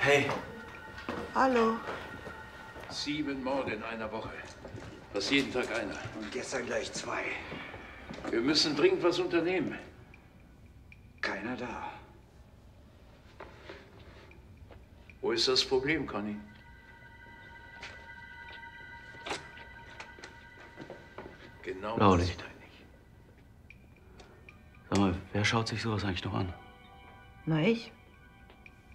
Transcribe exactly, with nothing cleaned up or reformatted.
Hey. Hallo. Sieben Morde in einer Woche. Fast jeden Tag einer. Und gestern gleich zwei. Wir müssen dringend was unternehmen. Keiner da. Wo ist das Problem, Conny? Genau. Blaulicht. Sag mal, wer schaut sich sowas eigentlich noch an? Na, ich.